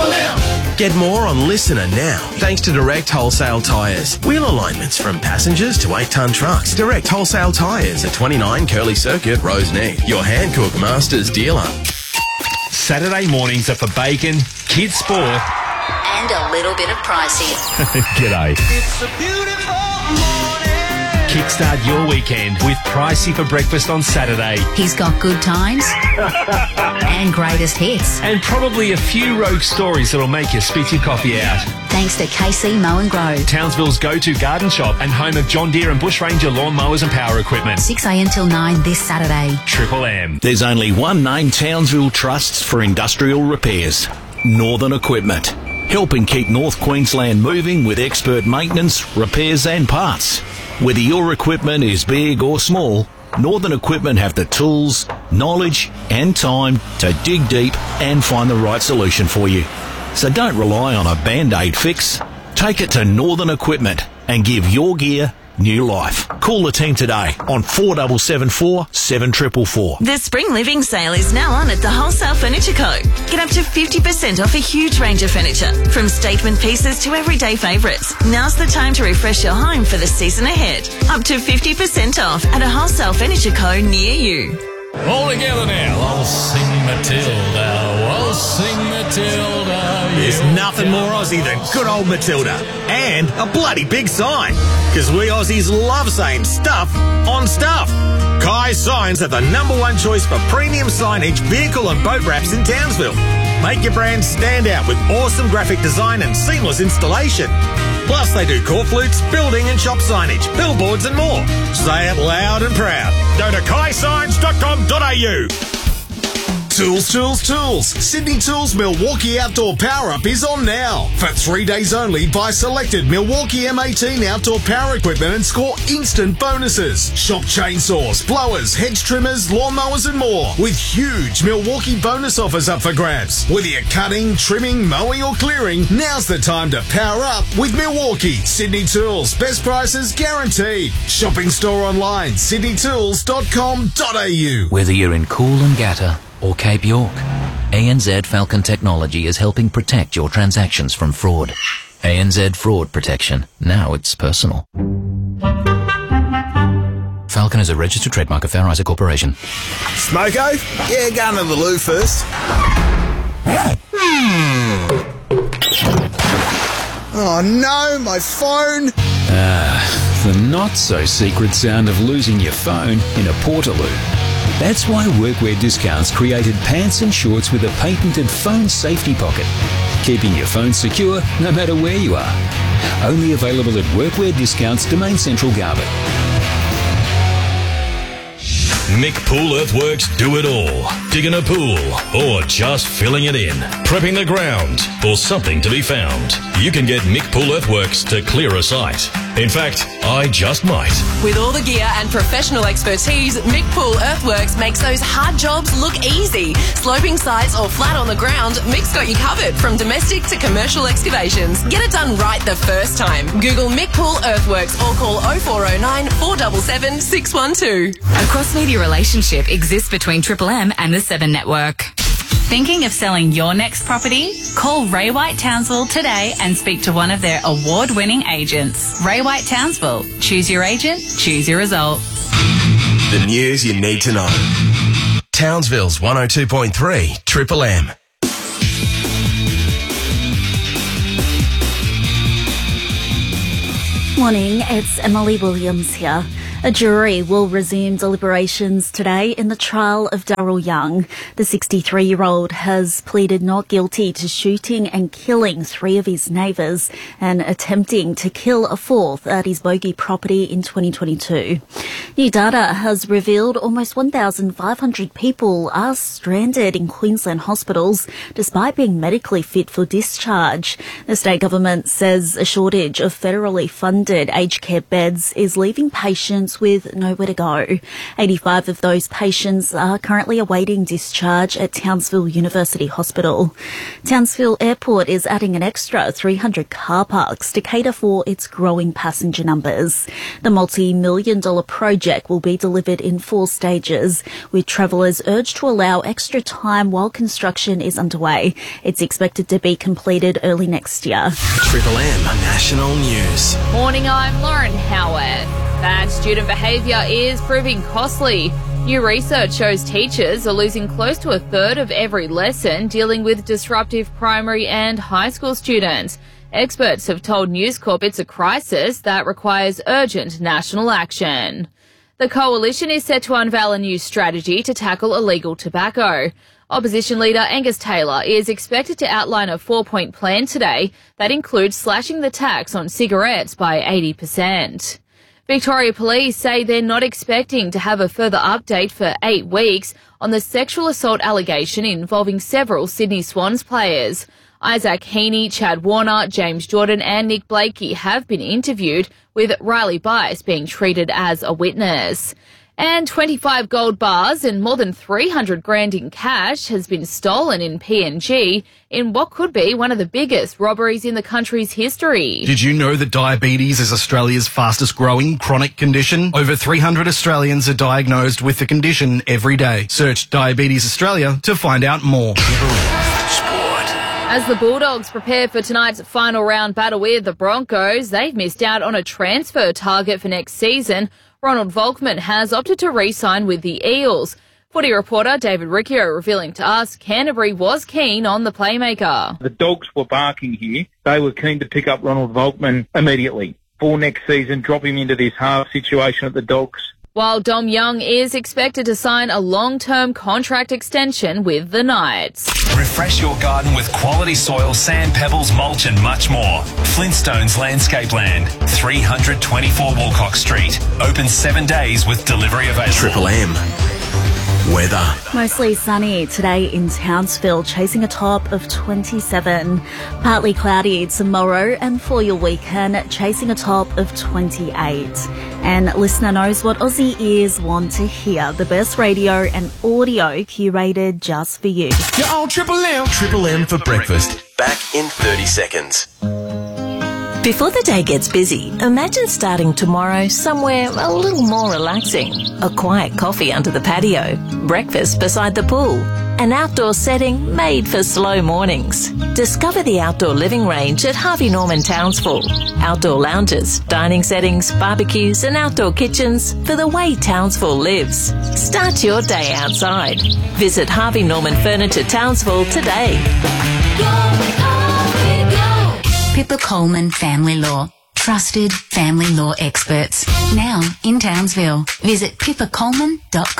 Triple M. Get more on Listener now, thanks to Direct Wholesale Tyres. Wheel alignments from passengers to 8-tonne trucks. Direct Wholesale Tyres at 29 Curly Circuit, Roseneath. Your Hankook Masters dealer. Saturday mornings are for bacon, kids sport, and a little bit of pricey. G'day. It's a beautiful morning. Kickstart your weekend with Pricey for breakfast on Saturday. He's got good times and greatest hits. And probably a few rogue stories that'll make you spit your coffee out. Thanks to KC Mow and Grow. Townsville's go-to garden shop and home of John Deere and Bush Ranger lawn mowers and power equipment. 6am till 9 this Saturday. Triple M. There's only one name Townsville trusts for industrial repairs. Northern Equipment. Helping keep North Queensland moving with expert maintenance, repairs and parts. Whether your equipment is big or small, Northern Equipment have the tools, knowledge and time to dig deep and find the right solution for you. So don't rely on a Band-Aid fix. Take it to Northern Equipment and give your gear new life. Call the team today on 4774 7444. The Spring Living Sale is now on at the Wholesale Furniture Co. Get up to 50% off a huge range of furniture, from statement pieces to everyday favourites. Now's the time to refresh your home for the season ahead. Up to 50% off at a Wholesale Furniture Co. near you. All together now. I'll sing Matilda. I'll sing Matilda. There's nothing more Aussie than good old Matilda. And a bloody big sign. Because we Aussies love saying stuff on stuff. Kai Signs are the #1 choice for premium signage, vehicle and boat wraps in Townsville. Make your brand stand out with awesome graphic design and seamless installation. Plus, they do corflutes, building and shop signage, billboards and more. Say it loud and proud. Go to kaisigns.com.au. Tools, Tools, Tools. Sydney Tools Milwaukee Outdoor Power-Up is on now. For 3 days only, buy selected Milwaukee M18 outdoor power equipment and score instant bonuses. Shop chainsaws, blowers, hedge trimmers, lawnmowers and more. With huge Milwaukee bonus offers up for grabs. Whether you're cutting, trimming, mowing or clearing, now's the time to power up with Milwaukee. Sydney Tools. Best prices guaranteed. Shopping store online, sydneytools.com.au. Whether you're in Coolangatta or Cape York, ANZ Falcon Technology is helping protect your transactions from fraud. ANZ Fraud Protection. Now it's personal. Falcon is a registered trademark of Fair Isaac Corporation. Smoko? Yeah, go into the loo first. Oh no, my phone! The not-so-secret sound of losing your phone in a portaloo. That's why Workwear Discounts created pants and shorts with a patented phone safety pocket, keeping your phone secure no matter where you are. Only available at Workwear Discounts, Domain Central, Garbutt. Mick Pool Earthworks do it all. Digging a pool or just filling it in. Prepping the ground or something to be found. You can get Mick Pool Earthworks to clear a site. In fact, I just might. With all the gear and professional expertise, Mick Pool Earthworks makes those hard jobs look easy. Sloping sites or flat on the ground, Mick's got you covered from domestic to commercial excavations. Get it done right the first time. Google Mick Pool Earthworks or call 0409 477 612. A cross-media relationship exists between Triple M and the 7 Network. Thinking of selling your next property? Call Ray White Townsville today and speak to one of their award-winning agents. Ray White Townsville. Choose your agent, choose your result. The news you need to know. Townsville's 102.3 Triple M. Morning, it's Emily Williams here. A jury will resume deliberations today in the trial of Daryl Young. The 63-year-old has pleaded not guilty to shooting and killing 3 of his neighbours and attempting to kill a 4th at his Bogey property in 2022. New data has revealed almost 1,500 people are stranded in Queensland hospitals despite being medically fit for discharge. The state government says a shortage of federally funded aged care beds is leaving patients patients with nowhere to go. 85 of those patients are currently awaiting discharge at Townsville University Hospital. Townsville Airport is adding an extra 300 car parks to cater for its growing passenger numbers. The multi-million-dollar project will be delivered in 4 stages, with travellers urged to allow extra time while construction is underway. It's expected to be completed early next year. Triple M National News. Morning, I'm Lauren Howard. Bad student behaviour is proving costly. New research shows teachers are losing close to a third of every lesson dealing with disruptive primary and high school students. Experts have told News Corp it's a crisis that requires urgent national action. The Coalition is set to unveil a new strategy to tackle illegal tobacco. Opposition leader Angus Taylor is expected to outline a 4-point plan today that includes slashing the tax on cigarettes by 80%. Victoria Police say they're not expecting to have a further update for 8 weeks on the sexual assault allegation involving several Sydney Swans players. Isaac Heaney, Chad Warner, James Jordan and Nick Blakey have been interviewed, with Riley Bice being treated as a witness. And 25 gold bars and more than 300 grand in cash has been stolen in PNG in what could be one of the biggest robberies in the country's history. Did you know that diabetes is Australia's fastest growing chronic condition? Over 300 Australians are diagnosed with the condition every day. Search Diabetes Australia to find out more. As the Bulldogs prepare for tonight's final round battle with the Broncos, they've missed out on a transfer target for next season. Ronald Volkman has opted to re-sign with the Eels. Footy reporter David Riccio revealing to us Canterbury was keen on the playmaker. The Dogs were barking here. They were keen to pick up Ronald Volkman immediately for next season, drop him into this half situation at the Dogs. While Dom Young is expected to sign a long-term contract extension with the Knights. Refresh your garden with quality soil, sand, pebbles, mulch and much more. Flintstones Landscape Land, 324 Walcock Street. Open 7 days with delivery available. Triple M. Weather. Mostly sunny today in Townsville, chasing a top of 27. Partly cloudy tomorrow, and for your weekend, chasing a top of 28. And listener knows what Aussie ears want to hear. The best radio and audio curated just for you. You're on Triple M. Triple M for breakfast. Back in 30 seconds. Before the day gets busy, imagine starting tomorrow somewhere a little more relaxing. A quiet coffee under the patio, breakfast beside the pool, an outdoor setting made for slow mornings. Discover the outdoor living range at Harvey Norman Townsville. Outdoor lounges, dining settings, barbecues and outdoor kitchens for the way Townsville lives. Start your day outside. Visit Harvey Norman Furniture Townsville today. Pippa Coleman Family Law. Trusted family law experts. Now in Townsville. Visit pippacoleman.com.